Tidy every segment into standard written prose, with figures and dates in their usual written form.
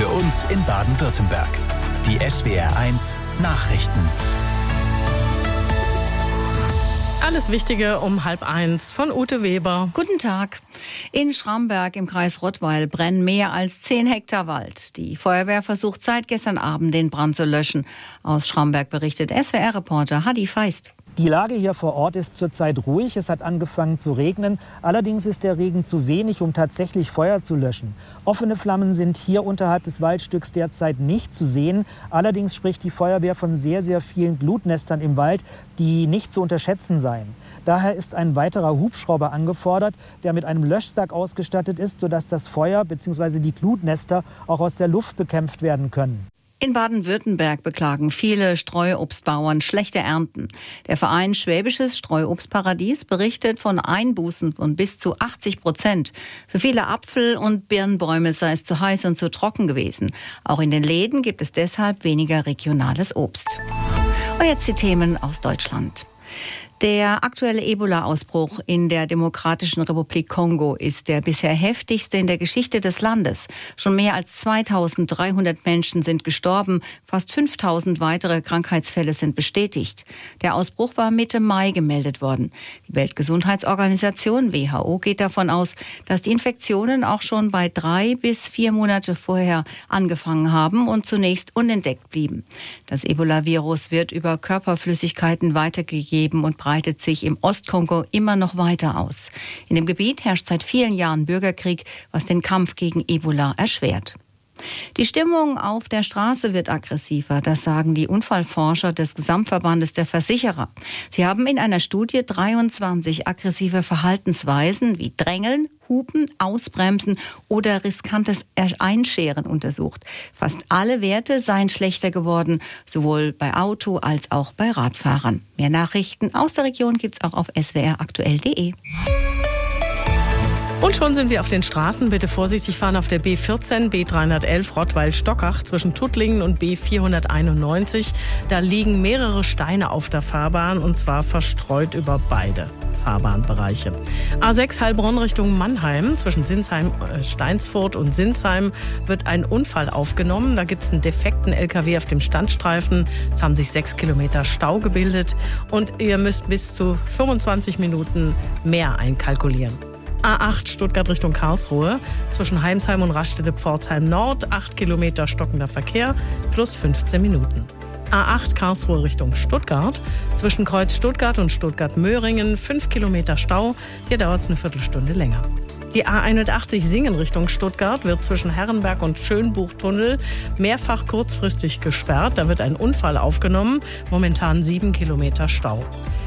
Für uns in Baden-Württemberg. Die SWR1 Nachrichten. Alles Wichtige um 12:30 von Ute Weber. Guten Tag. In Schramberg im Kreis Rottweil brennen mehr als 10 Hektar Wald. Die Feuerwehr versucht seit gestern Abend, den Brand zu löschen. Aus Schramberg berichtet SWR-Reporter Hadi Feist. Die Lage hier vor Ort ist zurzeit ruhig. Es hat angefangen zu regnen. Allerdings ist der Regen zu wenig, um tatsächlich Feuer zu löschen. Offene Flammen sind hier unterhalb des Waldstücks derzeit nicht zu sehen. Allerdings spricht die Feuerwehr von sehr, sehr vielen Glutnestern im Wald, die nicht zu unterschätzen seien. Daher ist ein weiterer Hubschrauber angefordert, der mit einem Löschsack ausgestattet ist, sodass das Feuer bzw. die Glutnester auch aus der Luft bekämpft werden können. In Baden-Württemberg beklagen viele Streuobstbauern schlechte Ernten. Der Verein Schwäbisches Streuobstparadies berichtet von Einbußen von bis zu 80%. Für viele Apfel- und Birnbäume sei es zu heiß und zu trocken gewesen. Auch in den Läden gibt es deshalb weniger regionales Obst. Und jetzt die Themen aus Deutschland. Der aktuelle Ebola-Ausbruch in der Demokratischen Republik Kongo ist der bisher heftigste in der Geschichte des Landes. Schon mehr als 2300 Menschen sind gestorben, fast 5000 weitere Krankheitsfälle sind bestätigt. Der Ausbruch war Mitte Mai gemeldet worden. Die Weltgesundheitsorganisation WHO geht davon aus, dass die Infektionen auch schon bei 3 bis 4 Monate vorher angefangen haben und zunächst unentdeckt blieben. Das Ebola-Virus wird über Körperflüssigkeiten weitergegeben und breitet sich im Ostkongo immer noch weiter aus. In dem Gebiet herrscht seit vielen Jahren Bürgerkrieg, was den Kampf gegen Ebola erschwert. Die Stimmung auf der Straße wird aggressiver, das sagen die Unfallforscher des Gesamtverbandes der Versicherer. Sie haben in einer Studie 23 aggressive Verhaltensweisen wie Drängeln, Hupen, Ausbremsen oder riskantes Einscheren untersucht. Fast alle Werte seien schlechter geworden, sowohl bei Auto- als auch bei Radfahrern. Mehr Nachrichten aus der Region gibt's auch auf swraktuell.de. Und schon sind wir auf den Straßen. Bitte vorsichtig fahren auf der B14, B311 Rottweil-Stockach zwischen Tuttlingen und B491. Da liegen mehrere Steine auf der Fahrbahn und zwar verstreut über beide Fahrbahnbereiche. A6 Heilbronn Richtung Mannheim zwischen Sinsheim, Steinsfurt und Sinsheim wird ein Unfall aufgenommen. Da gibt es einen defekten LKW auf dem Standstreifen. Es haben sich 6 Kilometer Stau gebildet und ihr müsst bis zu 25 Minuten mehr einkalkulieren. A8 Stuttgart Richtung Karlsruhe zwischen Heimsheim und Raststätte-Pforzheim Nord 8 Kilometer stockender Verkehr plus 15 Minuten. A8 Karlsruhe Richtung Stuttgart zwischen Kreuz Stuttgart und Stuttgart-Möhringen 5 Kilometer Stau. Hier dauert es eine Viertelstunde länger. Die A81 Singen Richtung Stuttgart wird zwischen Herrenberg und Schönbuchtunnel mehrfach kurzfristig gesperrt. Da wird ein Unfall aufgenommen, momentan 7 Kilometer Stau.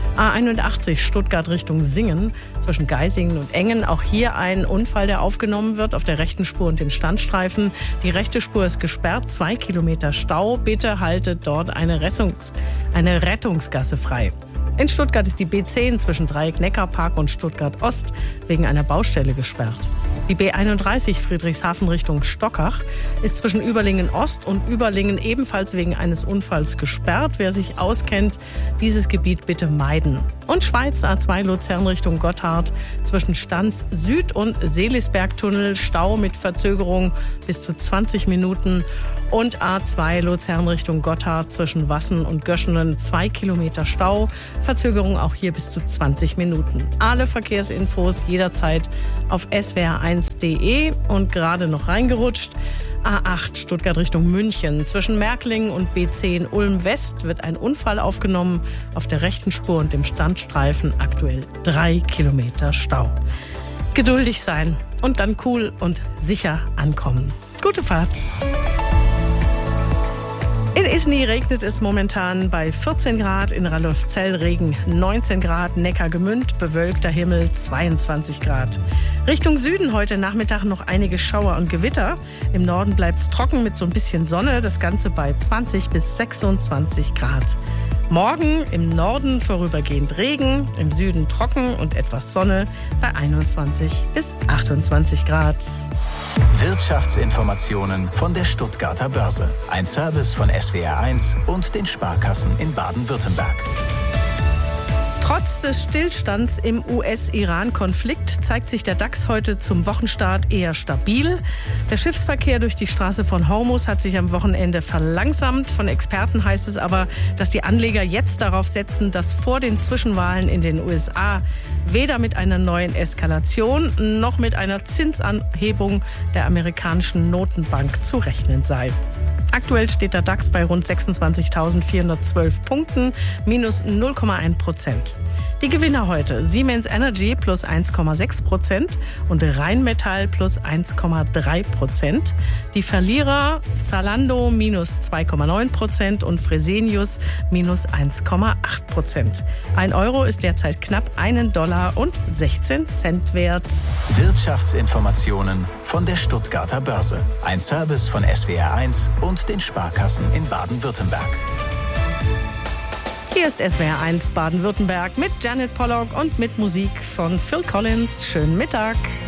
A81 Stuttgart Richtung Singen zwischen Geisingen und Engen. Auch hier ein Unfall, der aufgenommen wird auf der rechten Spur und dem Standstreifen. Die rechte Spur ist gesperrt, 2 Kilometer Stau. Bitte haltet dort eine Rettungsgasse frei. In Stuttgart ist die B10 zwischen Dreieck-Neckarpark und Stuttgart Ost wegen einer Baustelle gesperrt. Die B31 Friedrichshafen Richtung Stockach ist zwischen Überlingen Ost und Überlingen ebenfalls wegen eines Unfalls gesperrt. Wer sich auskennt, dieses Gebiet bitte meiden. Und Schweiz A2 Luzern Richtung Gotthard zwischen Stanz Süd und Seelisbergtunnel Stau mit Verzögerung bis zu 20 Minuten. Und A2 Luzern Richtung Gotthard zwischen Wassen und Göschenen 2 Kilometer Stau. Verzögerung auch hier bis zu 20 Minuten. Alle Verkehrsinfos jederzeit auf swr1.de und gerade noch reingerutscht. A8 Stuttgart Richtung München. Zwischen Märklingen und B10 Ulm West wird ein Unfall aufgenommen. Auf der rechten Spur und dem Standstreifen aktuell 3 Kilometer Stau. Geduldig sein und dann cool und sicher ankommen. Gute Fahrt! In Isny regnet es momentan bei 14 Grad, in Radolfzell Regen 19 Grad, Neckargemünd, bewölkter Himmel 22 Grad. Richtung Süden heute Nachmittag noch einige Schauer und Gewitter. Im Norden bleibt es trocken mit so ein bisschen Sonne, das Ganze bei 20 bis 26 Grad. Morgen im Norden vorübergehend Regen, im Süden trocken und etwas Sonne bei 21 bis 28 Grad. Wirtschaftsinformationen von der Stuttgarter Börse. Ein Service von SWR1 und den Sparkassen in Baden-Württemberg. Trotz des Stillstands im US-Iran-Konflikt zeigt sich der DAX heute zum Wochenstart eher stabil. Der Schiffsverkehr durch die Straße von Hormuz hat sich am Wochenende verlangsamt. Von Experten heißt es aber, dass die Anleger jetzt darauf setzen, dass vor den Zwischenwahlen in den USA weder mit einer neuen Eskalation noch mit einer Zinsanhebung der amerikanischen Notenbank zu rechnen sei. Aktuell steht der DAX bei rund 26.412 Punkten, minus 0,1%. Die Gewinner heute: Siemens Energy plus 1,6% und Rheinmetall plus 1,3%. Die Verlierer: Zalando minus 2,9% und Fresenius minus 1,8%. 1 Euro ist derzeit knapp $1,16 wert. Wirtschaftsinformationen von der Stuttgarter Börse. Ein Service von SWR1 und den Sparkassen in Baden-Württemberg. Hier ist SWR1 Baden-Württemberg mit Janet Pollock und mit Musik von Phil Collins. Schönen Mittag.